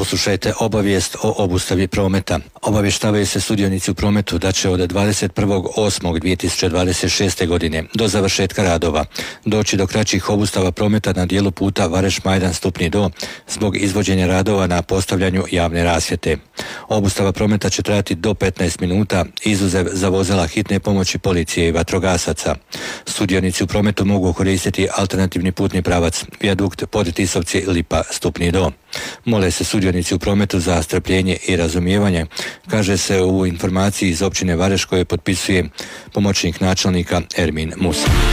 Poslušajte obavijest o obustavi prometa. Obavještavaju se sudionici u prometu da će od 21.8.2026. godine do završetka radova doći do kraćih obustava prometa na dijelu puta Vareš-Majdan Stupni Do zbog izvođenja radova na postavljanju javne rasvjete. Obustava prometa će trajati do 15 minuta, izuzev za vozila hitne pomoći policije i vatrogasaca. Sudionici u prometu mogu koristiti alternativni putni pravac, vijadukt pod Tisovci Lipa Stupni Do. Mole se sudionici u prometu za strpljenje i razumijevanje, kaže se u informaciji iz općine Vareš koje potpisuje pomoćnik načelnika Ermin Musa.